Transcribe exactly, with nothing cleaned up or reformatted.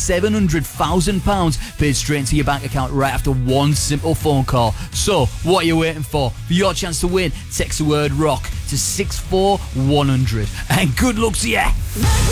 seven hundred thousand pounds paid straight into your bank account right after one simple phone call. So, what are you waiting for? For your chance to win, text the word ROCK to six four one hundred. And good luck to you!